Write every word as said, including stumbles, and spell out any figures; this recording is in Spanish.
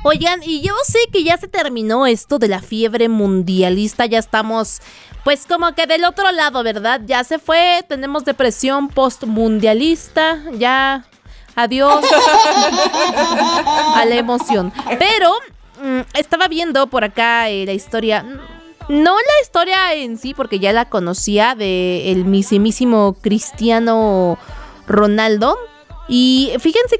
Oigan, y yo sé que ya se terminó esto de la fiebre mundialista, ya estamos pues como que del otro lado, ¿verdad? Ya se fue, tenemos depresión postmundialista, ya adiós a la emoción. Pero mmm, estaba viendo por acá eh, la historia, no la historia en sí, porque ya la conocía, de el mismísimo Cristiano Ronaldo. Y fíjense